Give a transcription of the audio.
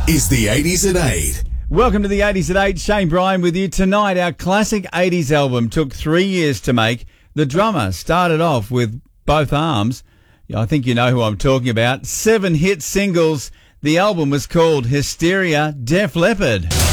is the 80s at 8. Welcome to the 80s at 8. Shane Bryan with you. Tonight, our classic 80s album took 3 years to make. The drummer started off with both arms. I think you know who I'm talking about. 7 hit singles. The album was called Hysteria, Def Leppard.